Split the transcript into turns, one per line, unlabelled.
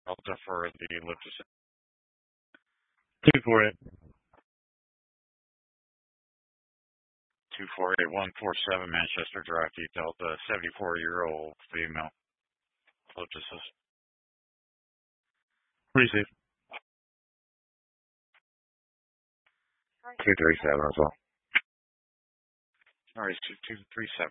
I'll defer the ellipsis. 248. 248147 Manchester Drive, Delta, 74-year-old female. Ellipsis. Receive.
237 as well.
All right, 237.